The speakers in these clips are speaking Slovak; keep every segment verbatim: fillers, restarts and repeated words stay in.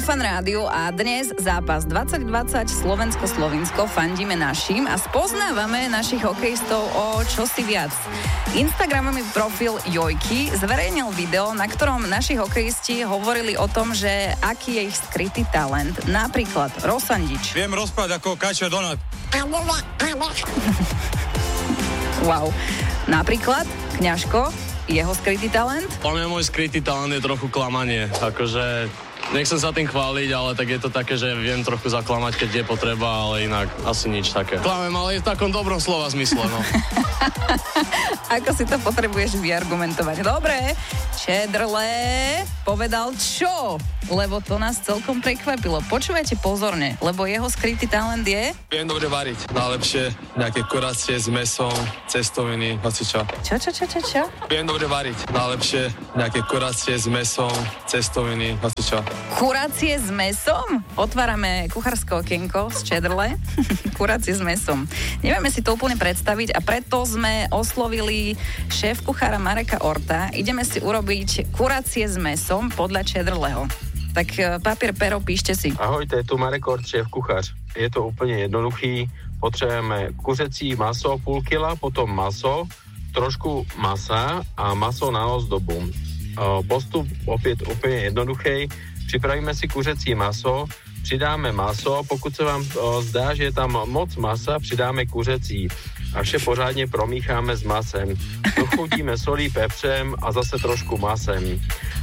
Fan rádiu a dnes zápas dvadsať dvadsať Slovensko-Slovinsko, fandíme našim a spoznávame našich hokejistov o čosi viac. Instagramový profil Jojky zverejnil video, na ktorom naši hokejisti hovorili o tom, že aký je ich skrytý talent. Napríklad Rosandič. Viem rozprávať ako Kačer Donát. Wow. Napríklad Kňažko, jeho skrytý talent? Podľa mňa môj skrytý talent je trochu klamanie. Akože nechcem sa tým chváliť, ale tak je to také, že viem trochu zaklamať, keď je potreba, ale inak asi nič také. Klamem, ale v takom dobrom slova zmysle, no. Ako si to potrebuješ vyargumentovať? Dobre, Čedrle povedal čo? Lebo to nás celkom prekvapilo. Počúvajte pozorne, lebo jeho skrytý talent je... Viem dobre variť. Najlepšie nejaké kurácie s mesom, cestoviny, hocičo. Čo, čo, čo, čo, čo? Viem dobre variť. Najlepšie nejaké kurácie s mesom, cestoviny, hocičo. Kurácie s mesom? Otvárame kuchárske okienko z Čedrle. Kurácie s mesom. Nevieme si to úplne predstaviť a preto sme oslovili šéf kuchára Mareka Orta. Ideme si urobiť kurácie s mesom podľa Čedrleho. Tak papier, pero, píšte si. Ahoj, to je tu Marek Ort, šéf kuchař. Je to úplně jednoduchý. Potřebujeme kuřecí maso půl kila, potom maso, trošku masa a maso na ozdobu. Postup opět úplně jednoduchý. Připravíme si kuřecí maso, přidáme maso, pokud se vám zdá, že je tam moc masa, přidáme kuřecí a vše pořádně promícháme s masem. Dochutíme solí, pepřem a zase trošku masem.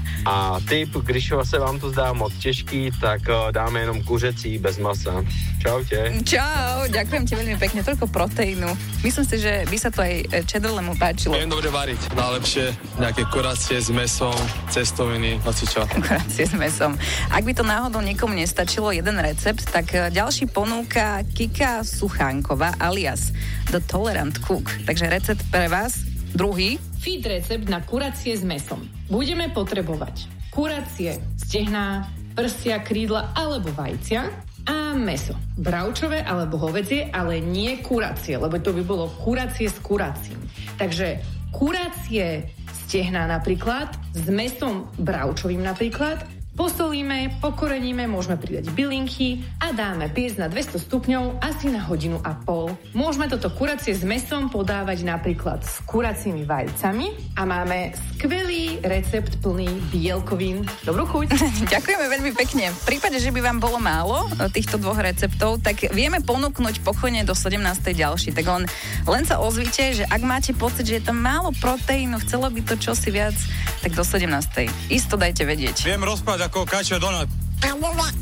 A tip, když se vám to zdá moc těžký, tak dáme jenom kuřecí bez masa. Čaute. Čau, ďakujem ti veľmi pekne, toľko proteínu. Myslím si, že by sa to aj Čedrlemu páčilo. Viem dobre variť. Najlepšie nejaké kurácie s mesom, cestoviny, hocičo. Kurácie s mesom. Ak by to náhodou niekomu nestačilo jeden recept, tak ďalší ponúka Kika Suchánková alias The Tolerant Cook. Takže recept pre vás, druhý. Feed recept na kuracie s mesom. Budeme potrebovať kuracie, stehná, prsia, krídla alebo vajcia a mäso. Bravčové alebo hovädzie, ale nie kuracie, lebo to by bolo kuracie s kuracím. Takže kuracie stehná napríklad, s mäsom bravčovým napríklad, posolíme, pokoreníme, môžeme pridať bylinky a dáme piec na dvesto stupňov asi na hodinu a pol. Môžeme toto kuracie s mäsom podávať napríklad s kuracími vajcami a máme skvelý recept plný bielkovín. Dobrú chuť. Ďakujeme veľmi pekne. V prípade, že by vám bolo málo týchto dvoch receptov, tak vieme ponúknuť pokojne do sedemnástej ďalší. Tak len, len sa ozvite, že ak máte pocit, že je tam málo proteínu, chcelo by to čosi viac, tak do sedemnástej. Isto dajte vedieť. Viem rozprávať ako Kačer Donát.